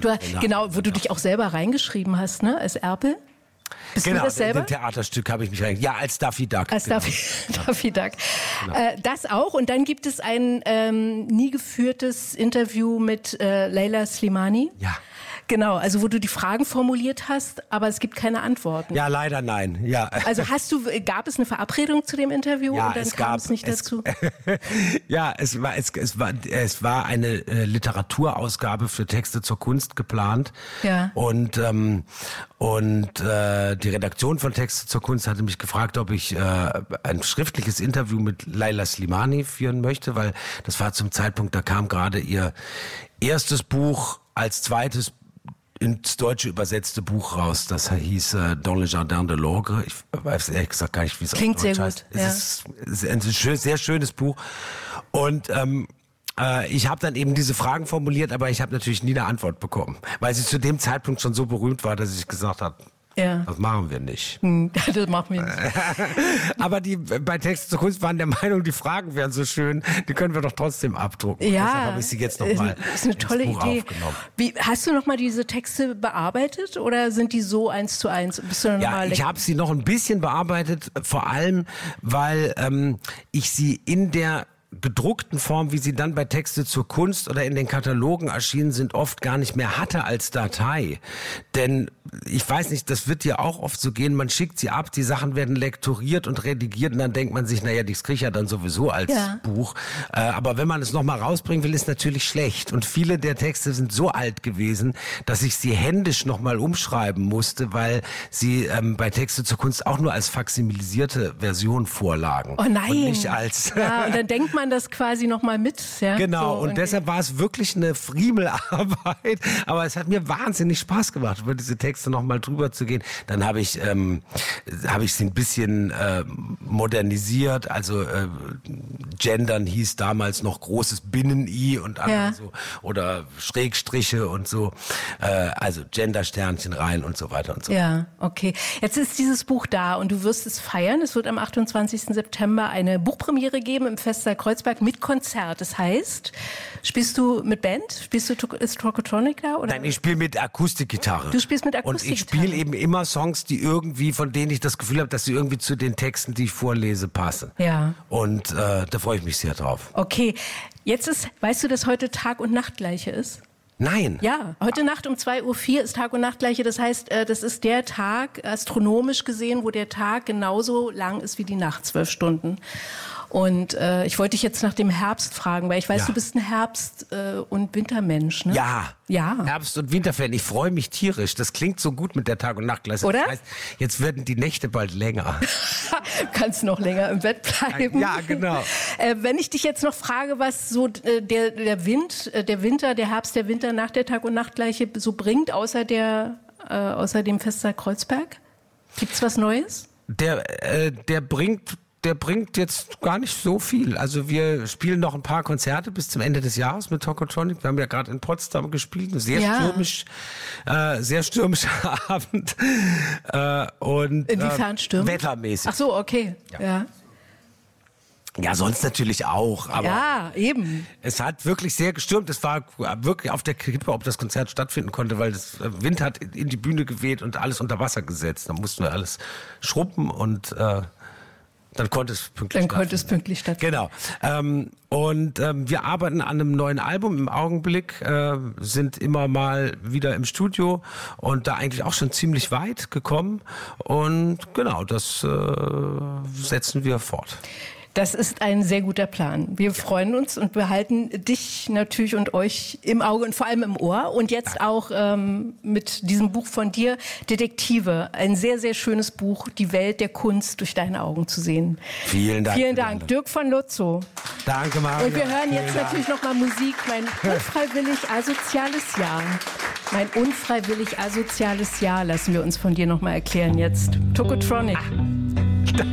Genau, wo du dich auch selber reingeschrieben hast, ne, als Erpel. Bist du das selber? Im Theaterstück habe ich mich reingeschrieben. Ja, als Daffy Duck. Als Daffy Duck. Genau. Das auch. Und dann gibt es ein nie geführtes Interview mit Leila Slimani. Ja. Genau, also wo du die Fragen formuliert hast, aber es gibt keine Antworten. Ja, leider nein. Ja. Also gab es eine Verabredung zu dem Interview und dann kam es nicht dazu? Ja, es war eine Literaturausgabe für Texte zur Kunst geplant. Ja. Und die Redaktion von Texte zur Kunst hatte mich gefragt, ob ich ein schriftliches Interview mit Leila Slimani führen möchte, weil das war zum Zeitpunkt, da kam gerade ihr erstes Buch als zweites ins Deutsche übersetzte Buch raus. Das hieß Dans le Jardin de l'Ogre. Ich weiß ehrlich gesagt gar nicht, wie es auf Deutsch heißt. Es ist ein sehr schönes Buch. Und ich habe dann eben diese Fragen formuliert, aber ich habe natürlich nie eine Antwort bekommen, weil sie zu dem Zeitpunkt schon so berühmt war, dass ich gesagt habe, das machen wir nicht. Das machen wir nicht. Aber die bei Texte zur Kunst waren der Meinung, die Fragen wären so schön, die können wir doch trotzdem abdrucken. Ja, deshalb habe ich sie jetzt nochmal ist eine tolle Idee. Aufgenommen. Hast du nochmal diese Texte bearbeitet oder sind die so 1:1? Ich habe sie noch ein bisschen bearbeitet, vor allem, weil ich sie in der gedruckten Form, wie sie dann bei Texte zur Kunst oder in den Katalogen erschienen sind, oft gar nicht mehr hatte als Datei. Denn ich weiß nicht, das wird ja auch oft so gehen, man schickt sie ab, die Sachen werden lektoriert und redigiert und dann denkt man sich, naja, das kriege ich ja dann sowieso als Buch. Aber wenn man es nochmal rausbringen will, ist natürlich schlecht. Und viele der Texte sind so alt gewesen, dass ich sie händisch nochmal umschreiben musste, weil sie bei Texte zur Kunst auch nur als faksimilisierte Version vorlagen. Oh nein! Und nicht als... Ja, und dann denkt man das quasi nochmal mit. Ja? Genau, so, und deshalb war es wirklich eine Friemelarbeit, aber es hat mir wahnsinnig Spaß gemacht, über diese Texte nochmal drüber zu gehen. Dann habe ich sie ein bisschen modernisiert, also Gendern hieß damals noch großes Binnen-I und andere so, oder Schrägstriche und so, also Gender-Sternchen rein und so weiter und so. Ja, okay. Jetzt ist dieses Buch da und du wirst es feiern. Es wird am 28. September eine Buchpremiere geben im Festsaal Kreuzberg mit Konzert. Das heißt, spielst du mit Band? Ist Tokotronic da? Oder? Nein, ich spiele mit Akustikgitarre. Du spielst mit Akustikgitarre? Und ich spiele eben immer Songs, die irgendwie, von denen ich das Gefühl habe, dass sie irgendwie zu den Texten, die ich vorlese, passen. Ja. Und da freue ich mich sehr drauf. Okay. Weißt du, dass heute Tag- und Nachtgleiche ist? Nein. Ja, heute Nacht um 2:04 Uhr ist Tag- und Nachtgleiche. Das heißt, das ist der Tag, astronomisch gesehen, wo der Tag genauso lang ist wie die Nacht, 12 Stunden. Und ich wollte dich jetzt nach dem Herbst fragen, weil ich weiß, du bist ein Herbst- und Wintermensch, ne? Ja, Herbst- und Winterfan. Ich freue mich tierisch. Das klingt so gut mit der Tag- und Nachtgleiche. Oder? Das heißt, jetzt werden die Nächte bald länger. Kannst noch länger im Bett bleiben. Ja, genau. Wenn ich dich jetzt noch frage, was so der Herbst, der Winter nach der Tag- und Nachtgleiche so bringt, außer dem Festsaal Kreuzberg? Gibt's was Neues? Der bringt jetzt gar nicht so viel. Also wir spielen noch ein paar Konzerte bis zum Ende des Jahres mit Tokotronic. Wir haben ja gerade in Potsdam gespielt, ein sehr stürmischer Abend. Inwiefern stürmisch? Wettermäßig. Ach so, okay. Ja. Ja, sonst natürlich auch. Aber ja, eben. Es hat wirklich sehr gestürmt. Es war wirklich auf der Kippe, ob das Konzert stattfinden konnte, weil das Wind hat in die Bühne geweht und alles unter Wasser gesetzt. Da mussten wir alles schrubben und dann konnte es pünktlich stattfinden. Genau. Wir arbeiten an einem neuen Album im Augenblick, sind immer mal wieder im Studio und da eigentlich auch schon ziemlich weit gekommen. Und genau, das setzen wir fort. Das ist ein sehr guter Plan. Wir freuen uns und behalten dich natürlich und euch im Auge und vor allem im Ohr. Und jetzt auch mit diesem Buch von dir, Detektive. Ein sehr, sehr schönes Buch, die Welt der Kunst durch deine Augen zu sehen. Vielen Dank. Vielen Dank. Dirk von Lutzow. Danke, Maria. Und wir hören jetzt natürlich nochmal Musik. Mein unfreiwillig asoziales Jahr. Mein unfreiwillig asoziales Jahr lassen wir uns von dir nochmal erklären jetzt. Tokotronic.